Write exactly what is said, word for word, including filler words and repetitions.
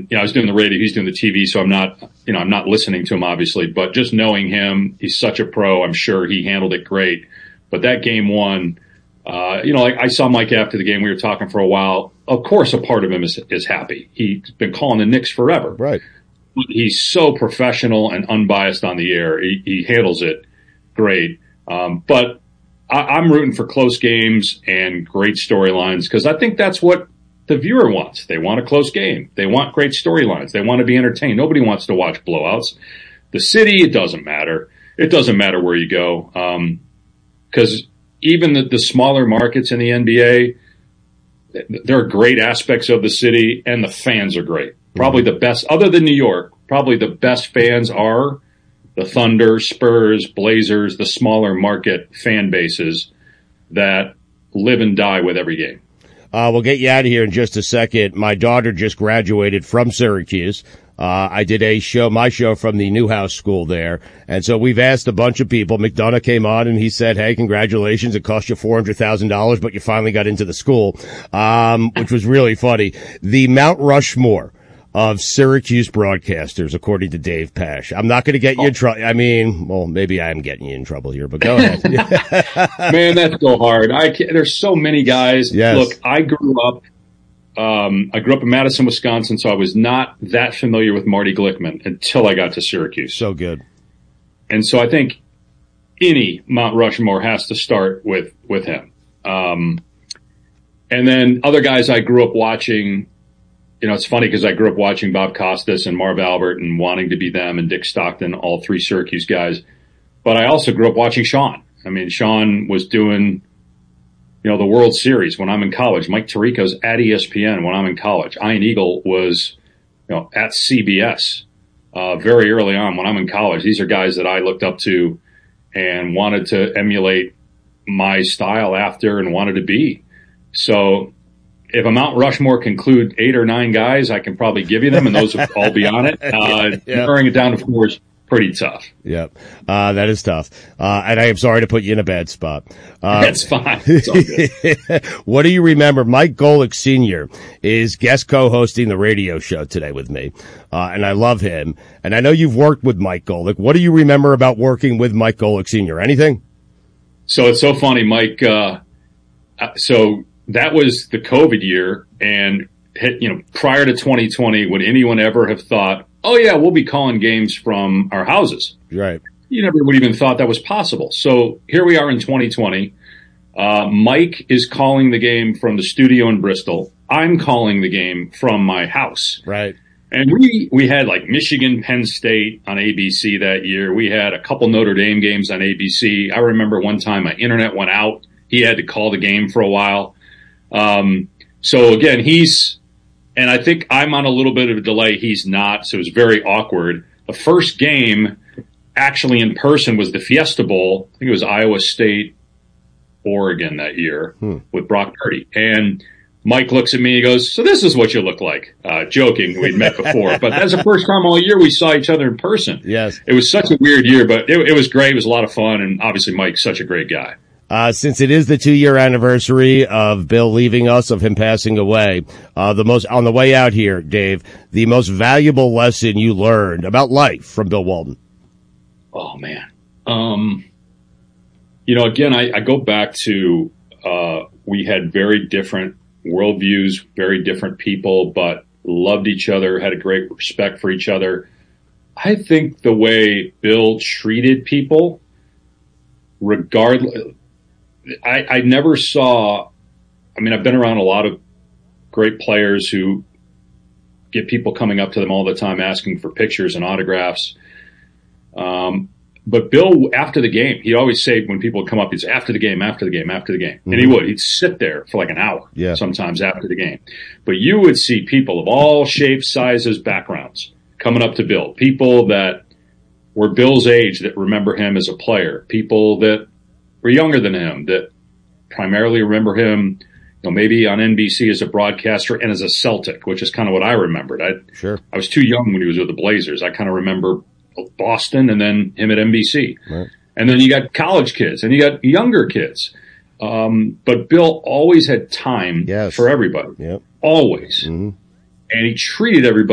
and you know, I was doing the radio, he's doing the T V, so I'm not, you know, I'm not listening to him obviously, but just knowing him, he's such a pro. I'm sure he handled it great. But that game one, uh, you know, like I saw Mike after the game. We were talking for a while. Of course, a part of him is is happy. He's been calling the Knicks forever. Right. He's so professional and unbiased on the air. He, he handles it great. Um, but I, I'm rooting for close games and great storylines because I think that's what the viewer wants. They want a close game. They want great storylines. They want to be entertained. Nobody wants to watch blowouts. The city, it doesn't matter. It doesn't matter where you go. Um, cause even the, the smaller markets in the N B A, there are great aspects of the city and the fans are great. Probably the best, other than New York, probably the best fans are the Thunder, Spurs, Blazers, the smaller market fan bases that live and die with every game. Uh, we'll get you out of here in just a second. My daughter just graduated from Syracuse. Uh, I did a show, my show from the Newhouse School there. And so we've asked a bunch of people. McDonough came on and he said, hey, congratulations. It cost you four hundred thousand dollars, but you finally got into the school, um, which was really funny. The Mount Rushmore of Syracuse broadcasters, according to Dave Pasch. I'm not going to get you in trouble. I mean, well, maybe I am getting you in trouble here, but go ahead. Man, that's so hard. I can't, there's so many guys. Yes. Look, I grew up, um, I grew up in Madison, Wisconsin, so I was not that familiar with Marty Glickman until I got to Syracuse. So good. And so I think any Mount Rushmore has to start with, with him. Um, and then other guys I grew up watching. You know, it's funny because I grew up watching Bob Costas and Marv Albert and wanting to be them and Dick Stockton, all three Syracuse guys. But I also grew up watching Sean. I mean, Sean was doing, you know, the World Series when I'm in college. Mike Tirico's at E S P N when I'm in college. Ian Eagle was, you know, at C B S uh, very early on when I'm in college. These are guys that I looked up to and wanted to emulate my style after and wanted to be. So if a Mount Rushmore can include eight or nine guys, I can probably give you them, and those will all be on it. Uh, yeah. Narrowing it down to four is pretty tough. Yep. Uh, that is tough. Uh, and I am sorry to put you in a bad spot. Uh, That's fine. It's all good. What do you remember? Mike Golic Senior is guest co-hosting the radio show today with me. Uh, and I love him. And I know you've worked with Mike Golic. What do you remember about working with Mike Golic Senior? Anything? So it's so funny, Mike. Uh, so that was the COVID year, and you know, prior to twenty twenty, would anyone ever have thought, oh yeah, we'll be calling games from our houses? Right. You never would even thought that was possible. So here we are in twenty twenty. Uh, Mike is calling the game from the studio in Bristol. I'm calling the game from my house. Right. And we, we had like Michigan, Penn State on A B C that year. We had a couple Notre Dame games on A B C. I remember one time my internet went out. He had to call the game for a while. Um, so again, he's, and I think I'm on a little bit of a delay. He's not. So it was very awkward. The first game actually in person was the Fiesta Bowl. I think it was Iowa State, Oregon that year hmm. with Brock Purdy. And Mike looks at me and he goes, so this is what you look like. Uh, joking. We'd met before, but that's the first time all year we saw each other in person. Yes. It was such a weird year, but it, it was great. It was a lot of fun. And obviously Mike's such a great guy. Uh, since it is the two-year anniversary of Bill leaving us, of him passing away, uh, the most, on the way out here, Dave, the most valuable lesson you learned about life from Bill Walton. Oh man. Um, you know, again, I, I go back to, uh, we had very different worldviews, very different people, but loved each other, had a great respect for each other. I think the way Bill treated people, regardless, I, I never saw, I mean, I've been around a lot of great players who get people coming up to them all the time asking for pictures and autographs. Um, but Bill, after the game, he'd always say when people would come up, he'd say, after the game, after the game, after the game. Mm-hmm. And he would. He'd sit there for like an hour, yeah. sometimes after the game. But you would see people of all shapes, sizes, backgrounds coming up to Bill. People that were Bill's age that remember him as a player. People that were younger than him that primarily remember him, you know, maybe on N B C as a broadcaster and as a Celtic, which is kind of what I remembered. I, sure. I was too young when he was with the Blazers. I kind of remember Boston and then him at N B C. Right. And then you got college kids and you got younger kids. Um, but Bill always had time yes. for everybody. Yep. Always. Mm-hmm. And he treated everybody